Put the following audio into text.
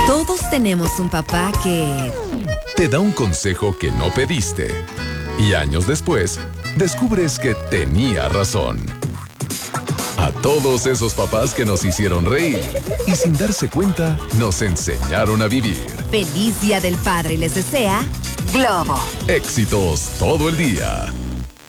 Todos tenemos un papá que te da un consejo que no pediste. Y años después, descubres que tenía razón. A todos esos papás que nos hicieron reír y sin darse cuenta, nos enseñaron a vivir. Feliz Día del Padre les desea Globo. Éxitos todo el día.